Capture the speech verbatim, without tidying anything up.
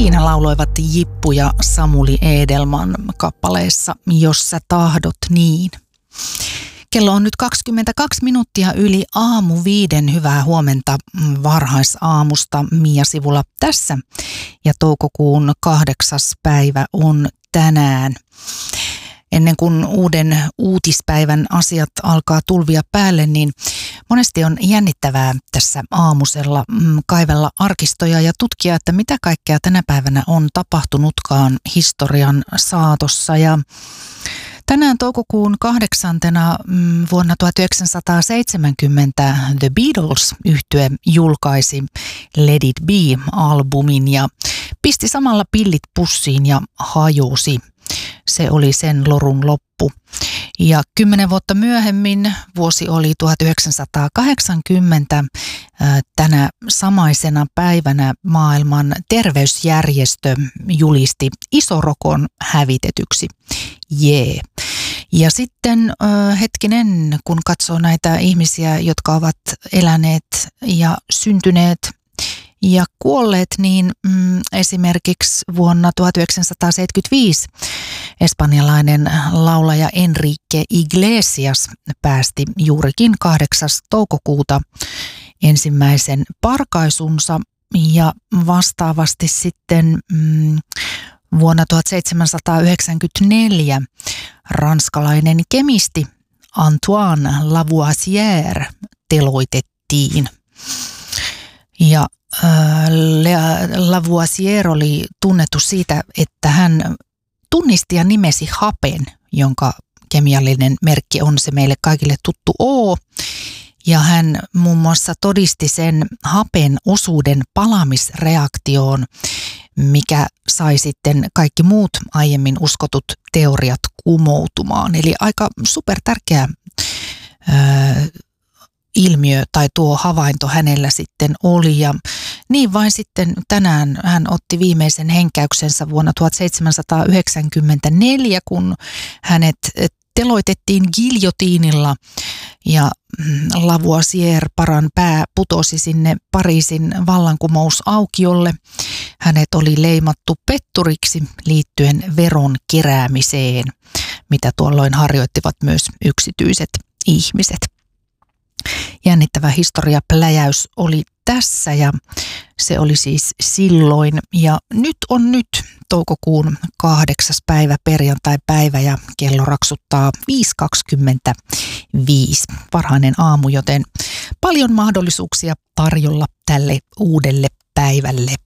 Siinä lauloivat Jippu ja Samuli Edelman kappaleessa Jos sä tahdot niin. Kello on nyt kaksikymmentäkaksi minuuttia yli aamu viiden. Hyvää huomenta varhaisaamusta. Mia Sivula tässä ja toukokuun kahdeksas päivä on tänään. Ennen kuin uuden uutispäivän asiat alkaa tulvia päälle, niin monesti on jännittävää tässä aamusella kaivella arkistoja ja tutkia, että mitä kaikkea tänä päivänä on tapahtunutkaan historian saatossa. Ja tänään toukokuun kahdeksantena vuonna tuhatyhdeksänsataaseitsemänkymmentä The Beatles-yhtye julkaisi Let It Be-albumin ja pisti samalla pillit pussiin ja hajosi. Se oli sen lorun loppu. Ja kymmenen vuotta myöhemmin, vuosi oli tuhatyhdeksänsataakahdeksankymmentä, tänä samaisena päivänä maailman terveysjärjestö julisti isorokon hävitetyksi. Jee. Ja sitten hetkinen, kun katsoo näitä ihmisiä, jotka ovat eläneet ja syntyneet ja kuolleet, niin mm, esimerkiksi vuonna tuhatyhdeksänsataaseitsemänkymmentäviisi espanjalainen laulaja Enrique Iglesias päästi juurikin kahdeksas toukokuuta ensimmäisen parkaisunsa ja vastaavasti sitten mm, vuonna tuhatseitsemänsataayhdeksänkymmentäneljä ranskalainen kemisti Antoine Lavoisier teloitettiin. Ja äh, Lavoisier oli tunnettu siitä, että hän tunnisti ja nimesi hapen, jonka kemiallinen merkki on se meille kaikille tuttu O. Ja hän muun muassa todisti sen hapen osuuden palamisreaktioon, mikä sai sitten kaikki muut aiemmin uskotut teoriat kumoutumaan. Eli aika super tärkeä äh, ilmiö tai tuo havainto hänellä sitten oli ja niin vain sitten tänään hän otti viimeisen henkäyksensä vuonna tuhatseitsemänsataayhdeksänkymmentäneljä, kun hänet teloitettiin giljotiinilla ja Lavoisier paran pää putosi sinne Pariisin vallankumousaukiolle. Hänet oli leimattu petturiksi liittyen veron keräämiseen, mitä tuolloin harjoittivat myös yksityiset ihmiset. Jännittävä historiapläjäys oli tässä ja se oli siis silloin ja nyt on nyt toukokuun kahdeksas päivä, perjantai-päivä ja kello raksuttaa viisi kaksikymmentäviisi. Varhainen aamu, joten paljon mahdollisuuksia tarjolla tälle uudelle päivälle.